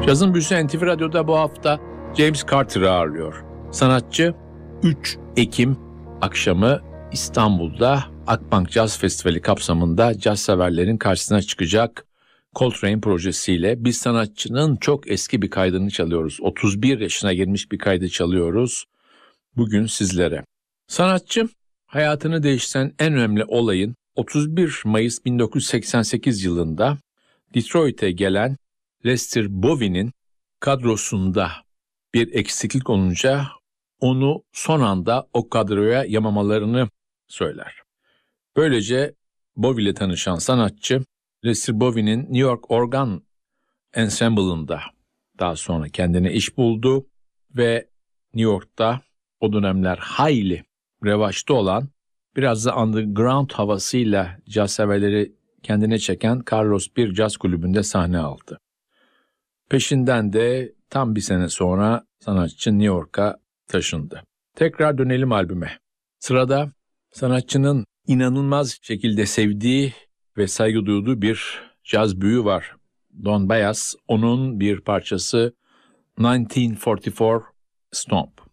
Cazın Büyüsü NTV Radyo'da bu hafta James Carter'ı ağırlıyor. Sanatçı 3 Ekim akşamı İstanbul'da Akbank Caz Festivali kapsamında caz severlerin karşısına çıkacak Coltrane projesiyle. Biz sanatçının çok eski bir kaydını çalıyoruz. 31 yaşına girmiş bir kaydı çalıyoruz bugün sizlere. Sanatçı hayatını değiştiren en önemli olayın 31 Mayıs 1988 yılında Detroit'e gelen Lester Bowie'nin kadrosunda bir eksiklik olunca onu son anda o kadroya yamamalarını söyler. Böylece Bowie ile tanışan sanatçı Lester Bowie'nin New York Organ Ensemble'ında daha sonra kendine iş buldu ve New York'ta o dönemler hayli revaçta olan, biraz da underground havasıyla caz severleri kendine çeken Carlos bir caz kulübünde sahne aldı. Peşinden de tam bir sene sonra sanatçı New York'a taşındı. Tekrar dönelim albüme. Sırada sanatçının inanılmaz şekilde sevdiği ve saygı duyduğu bir caz büyüğü var. Don Byas, onun bir parçası 1944 Stomp.